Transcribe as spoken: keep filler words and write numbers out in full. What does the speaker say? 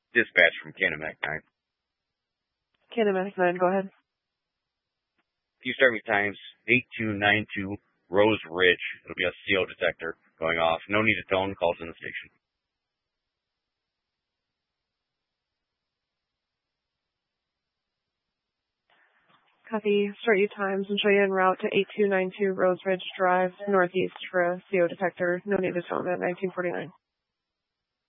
Dispatch from Canamac nine. Canamac nine, go ahead. If you start me times eight two nine two Rose Ridge. It'll be a C O detector going off. No need to tone. Calls in the station. Copy. Start you times and show you en route to eight two nine two Rose Ridge Drive, northeast for a C O detector. No need to tone at nineteen forty-nine.